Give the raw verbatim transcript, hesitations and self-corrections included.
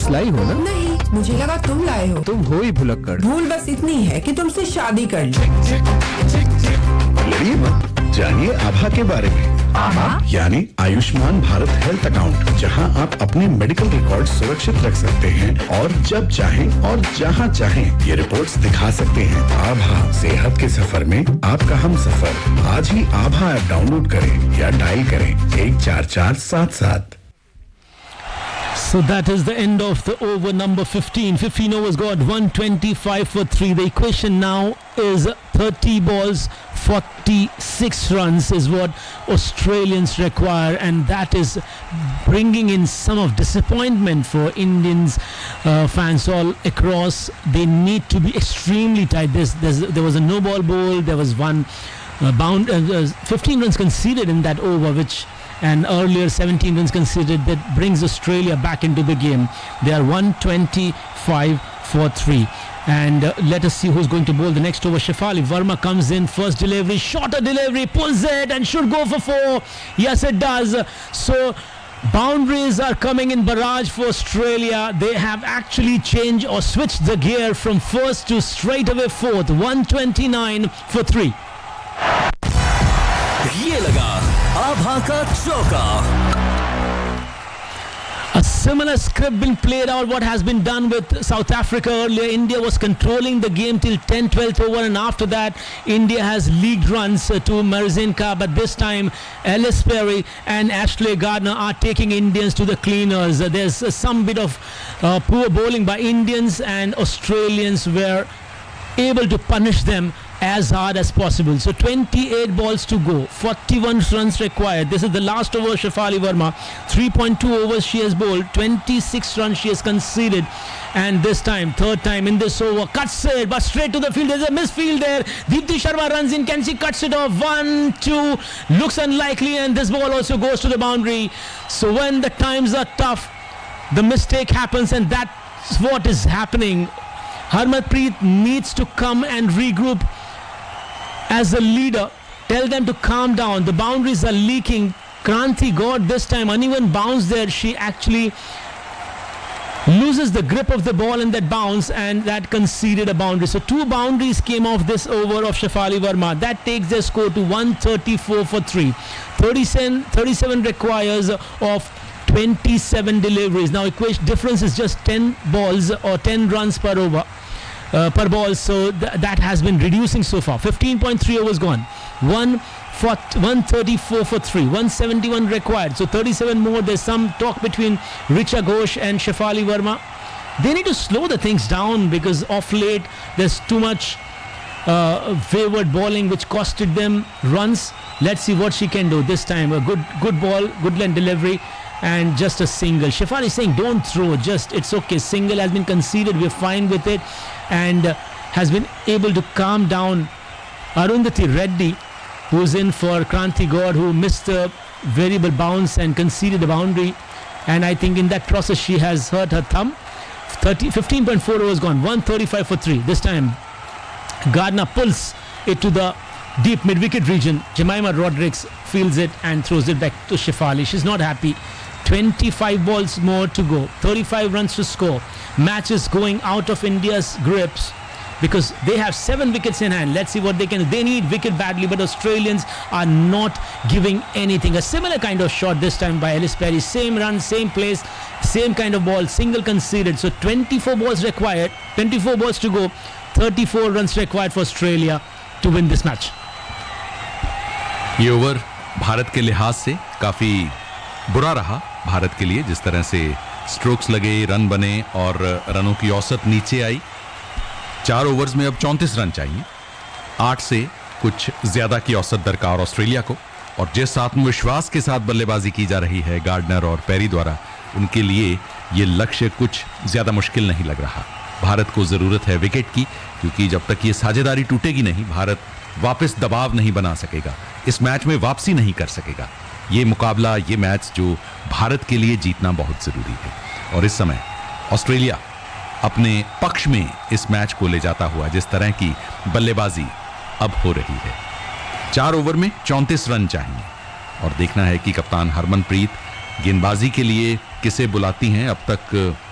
लाई हो ना? नहीं, मुझे लगा तुम लाए हो। तुम हो ही भुलक्कड़। भूल बस इतनी है कि तुमसे शादी कर ली। लड़िए मत, जानिए आभा के बारे में। आभा यानी आयुष्मान भारत हेल्थ अकाउंट, जहां आप अपने मेडिकल रिकॉर्ड सुरक्षित रख सकते हैं और जब चाहें और जहां चाहें ये रिपोर्ट्स दिखा सकते हैं। आभा, सेहत के सफर में आपका हम सफर। आज ही आभा ऐप डाउनलोड करें या डायल करें एक चार चार सात सात। So that is the end of the over number fifteen. fifteen overs got one twenty-five for three. The equation now is thirty balls, forty-six runs is what Australians require, and that is bringing in some of disappointment for Indians uh, fans all across. They need to be extremely tight. There's, there's, there was a no ball bowl. There was one uh, bound, uh, fifteen runs conceded in that over, which and earlier seventeen runs conceded. That brings Australia back into the game. They are one twenty-five for three. And uh, let us see who's going to bowl the next over. Shefali Verma comes in, first delivery, shorter delivery, pulls it and should go for four. Yes, it does. So boundaries are coming in barrage for Australia. They have actually changed or switched the gear from first to straight away fourth. one twenty-nine for three. ये लगा आभा का चौका. A similar script been played out what has been done with South Africa earlier. India was controlling the game till tenth, twelfth over, and after that India has leaked runs uh, to Marzinka, but this time Ellis Perry and Ashley Gardner are taking Indians to the cleaners. Uh, there's uh, some bit of uh, poor bowling by Indians, and Australians were able to punish them as hard as possible. So twenty-eight balls to go, forty-one runs required. This is the last over. Shefali Verma, three point two overs she has bowled, twenty-six runs she has conceded, and this time, third time in this over, cuts it, but straight to the field. There's a misfield there. Deepti Sharma runs in. Can she cuts it off? One, two, looks unlikely, and this ball also goes to the boundary. So when the times are tough, the mistake happens, and that's what is happening. Harmanpreet needs to come and regroup as a leader. Tell them to calm down. The boundaries are leaking. Kranti got this time uneven bounce there. She actually loses the grip of the ball in that bounce, and that conceded a boundary. So two boundaries came off this over of Shefali Verma. That takes their score to one thirty-four for three. thirty-seven, thirty-seven requires of twenty-seven deliveries. Now equation difference is just ten balls or ten runs per over. Uh, per ball, so th- that has been reducing so far. fifteen point three overs gone. one thirty-four for three. one seventy-one required. So thirty-seven more. There's some talk between Richa Ghosh and Shefali Verma. They need to slow the things down because of late there's too much uh, wayward bowling which costed them runs. Let's see what she can do this time. A good, good ball, good length delivery, and just a single. Shefali is saying don't throw, just it's okay. Single has been conceded, we're fine with it, and uh, has been able to calm down Arundhati Reddy, who's in for Kranti God, who missed the variable bounce and conceded the boundary, and I think in that process she has hurt her thumb. thirty, fifteen point four overs gone. one thirty-five for three. This time Gardner pulls it to the deep mid-wicket region. Jemima Rodrigues fields it and throws it back to Shefali. She's not happy. twenty-five balls more to go, thirty-five runs to score. Match is going out of India's grips because they have seven wickets in hand. Let's see what they can do. They need wicket badly, but Australians are not giving anything. A similar kind of shot this time by Ellis Perry. Same run, same place, same kind of ball, single conceded. So twenty-four balls required, twenty-four balls to go, thirty-four runs required for Australia to win this match. ये over Bharat के लिहाज से काफी बुरा रहा भारत के लिए. जिस तरह से स्ट्रोक्स लगे, रन बने और रनों की औसत नीचे आई. चार ओवर्स में अब चौंतीस रन चाहिए. आठ से कुछ ज्यादा की औसत दरकार ऑस्ट्रेलिया को, और जिस आत्मविश्वास के साथ बल्लेबाजी की जा रही है गार्डनर और पेरी द्वारा, उनके लिए ये लक्ष्य कुछ ज्यादा मुश्किल नहीं लग रहा. भारत को जरूरत है विकेट की, क्योंकि जब तक ये साझेदारी टूटेगी नहीं, भारत वापस दबाव नहीं बना सकेगा, इस मैच में वापसी नहीं कर सकेगा. ये मुकाबला, ये मैच जो भारत के लिए जीतना बहुत जरूरी है, और इस समय ऑस्ट्रेलिया अपने पक्ष में इस मैच को ले जाता हुआ जिस तरह की बल्लेबाजी अब हो रही है. चार ओवर में चौंतीस रन चाहिए, और देखना है कि कप्तान हरमनप्रीत गेंदबाजी के लिए किसे बुलाती हैं. अब तक